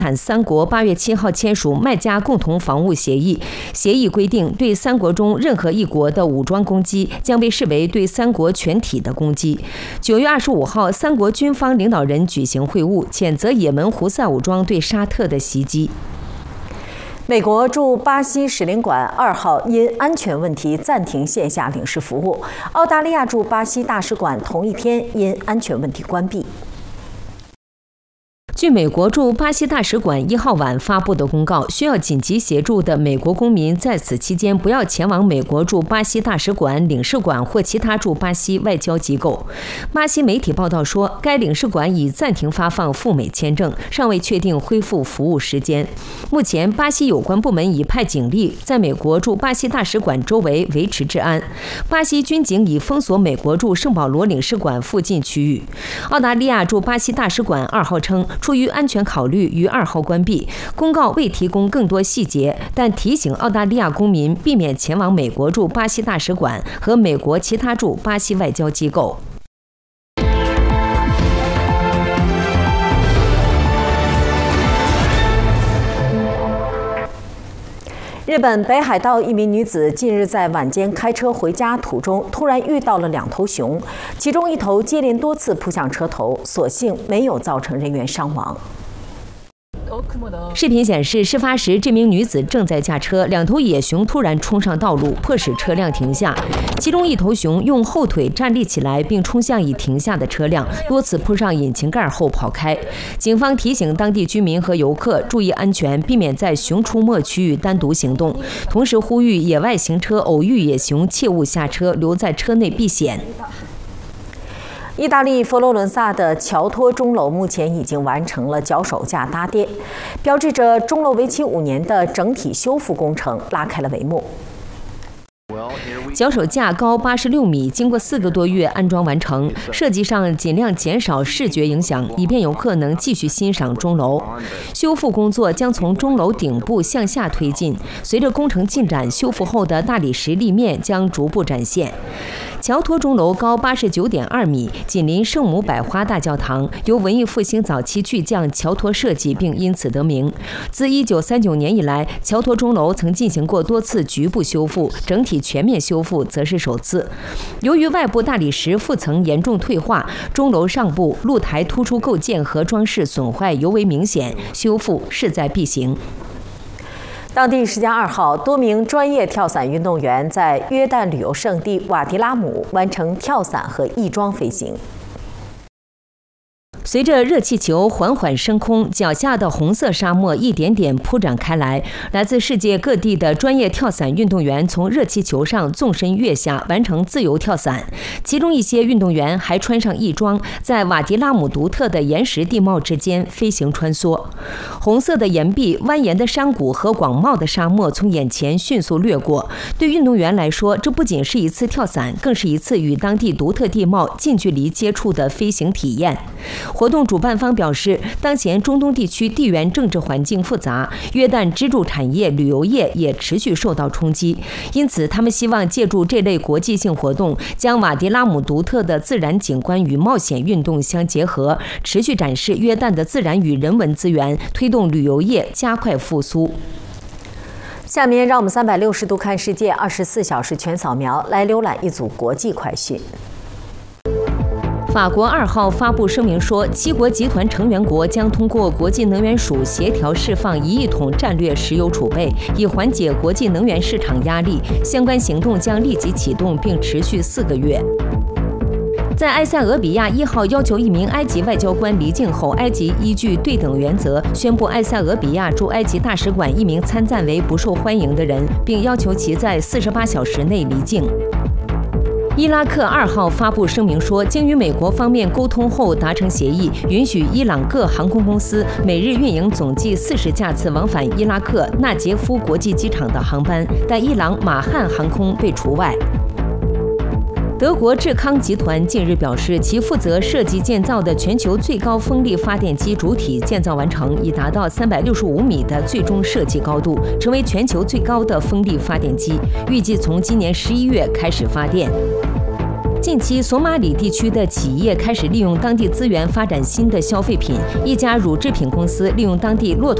三国8月7号签署麦加共同防务协议。协议规定，对三国中任何一国的武装攻击将被视为对三国全体的攻击。9月25号，三国军方领导人举行会晤，谴责也门胡塞武装对沙特的袭击。 美国驻巴西使领馆2号因安全问题暂停线下领事服务，澳大利亚驻巴西大使馆同一天因安全问题关闭。 据美国驻巴西大使馆1号晚发布的公告，需要紧急协助的美国公民在此期间不要前往美国驻巴西大使馆、领事馆或其他驻巴西外交机构。巴西媒体报道说，该领事馆已暂停发放赴美签证，尚未确定恢复服务时间。目前，巴西有关部门已派警力在美国驻巴西大使馆周围维持治安。巴西军警已封锁美国驻圣保罗领事馆附近区域。澳大利亚驻巴西大使馆2号称，出于安全考虑，于2号关闭。公告未提供更多细节，但提醒澳大利亚公民避免前往美国驻巴西大使馆和美国其他驻巴西外交机构。 日本北海道一名女子近日在晚间开车回家途中，突然遇到了2头熊，其中1头接连多次扑向车头，所幸没有造成人员伤亡。 视频显示，事发时这名女子正在驾车，2头野熊突然冲上道路，迫使车辆停下。其中1头熊用后腿站立起来，并冲向已停下的车辆，多次扑上引擎盖后跑开。警方提醒当地居民和游客注意安全，避免在熊出没区域单独行动，同时呼吁野外行车偶遇野熊切勿下车，留在车内避险。 意大利佛罗伦萨的乔托钟楼目前已经完成了脚手架搭建，标志着钟楼为期5年的整体修复工程拉开了帷幕。 脚手架高86米，经过4个多月安装完成。设计上尽量减少视觉影响，以便游客能继续欣赏钟楼。修复工作将从钟楼顶部向下推进，随着工程进展，修复后的大理石立面将逐步展现。乔托钟楼高89.2米，紧邻圣母百花大教堂，由文艺复兴早期巨匠乔托设计，并因此得名。自1939年以来，乔托钟楼曾进行过多次局部修复，整体全面修复则是首次。由于外部大理石覆层严重退化，钟楼上部露台突出构件和装饰损坏尤为明显，修复势在必行。 当地时间2号，多名专业跳伞运动员在约旦旅游胜地瓦迪拉姆完成跳伞和翼装飞行。 随着热气球缓缓升空，脚下的红色沙漠一点点铺展开来。来自世界各地的专业跳伞运动员从热气球上纵身跃下，完成自由跳伞。其中一些运动员还穿上翼装，在瓦迪拉姆独特的岩石地貌之间飞行穿梭。红色的岩壁、蜿蜒的山谷和广袤的沙漠从眼前迅速掠过。对运动员来说，这不仅是一次跳伞，更是一次与当地独特地貌近距离接触的飞行体验。活动主办方表示，当前中东地区地缘政治环境复杂，约旦支柱产业旅游业也持续受到冲击，因此他们希望借助这类国际性活动，将瓦迪拉姆独特的自然景观与冒险运动相结合，持续展示约旦的自然与人文资源，推动旅游业加快复苏。 下面让我们360度看世界24小时全扫描，来浏览一组国际快讯。 法国2号发布声明说，7国集团成员国将通过国际能源署协调释放1亿桶战略石油储备，以缓解国际能源市场压力。相关行动将立即启动，并持续4个月。在埃塞俄比亚1号要求一名埃及外交官离境后，埃及依据对等原则宣布埃塞俄比亚驻埃及大使馆一名参赞为不受欢迎的人，并要求其在48小时内离境。伊拉克2号发布声明说，经与美国方面沟通后达成协议，允许伊朗各航空公司每日运营总计40架次往返伊拉克纳杰夫国际机场的航班，但伊朗马汉航空被除外。德国智康集团近日表示，其负责设计建造的全球最高风力发电机主体建造完成，已达到365米的最终设计高度，成为全球最高的风力发电机，预计从今年11月开始发电。 近期，索马里地区的企业开始利用当地资源发展新的消费品。一家乳制品公司利用当地骆驼